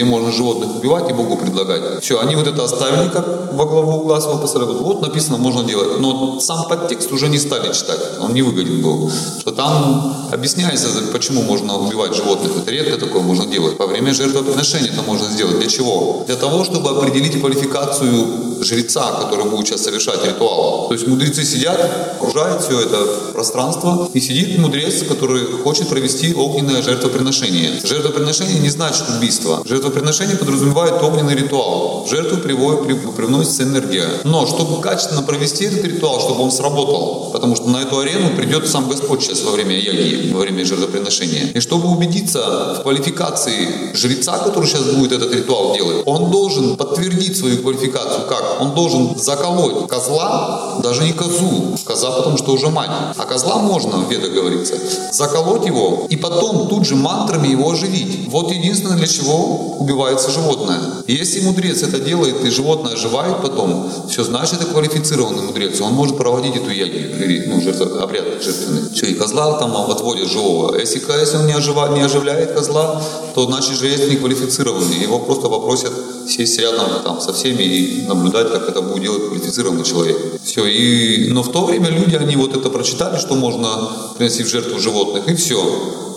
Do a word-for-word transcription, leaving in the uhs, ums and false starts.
где можно животных убивать и Богу предлагать. Все, они вот это оставили как во главу угла своего поставили. Вот написано, можно делать. Но сам подтекст уже не стали читать. Он не выгоден был. Что там объясняется, почему можно убивать животных. Это редко такое можно делать. Во время жертвоприношения это можно сделать. Для чего? Для того, чтобы определить квалификацию жреца, который будет сейчас совершать ритуал. То есть мудрецы сидят, окружают все это пространство, и сидит мудрец, который хочет провести огненное жертвоприношение. Жертвоприношение не значит убийство. Жертвоприношение подразумевает огненный ритуал. В жертву приводит, привносится энергия. Но чтобы качественно провести этот ритуал, чтобы он сработал, потому что на эту арену придет сам Господь сейчас во время яги, во время жертвоприношения. И чтобы убедиться в квалификации жреца, который сейчас будет этот ритуал делать, он должен подтвердить свою квалификацию. Как? Он должен заколоть козла, даже не козу, коза, потому что уже мать, а козла можно, в Ведах говорится, заколоть его и потом тут же мантрами его оживить. Вот единственное, для чего убивается животное. И если мудрец это делает и животное оживает потом, все, значит, это квалифицированный мудрец, он может проводить эту ягу, ну, жертв, обряд жертвенный. Все, и козла там отводят живого. Если, если он не, ожива, не оживляет козла, то значит жрец не квалифицированный. Его просто попросят сесть рядом там, со всеми и наблюдать, как это будет делать квалифицированный человек. Все. И, но в то время люди, они вот это прочитали, что можно приносить в жертву животных, и все.